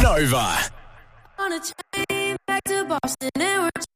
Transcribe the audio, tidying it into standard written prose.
Nova. On a train back to Boston and we're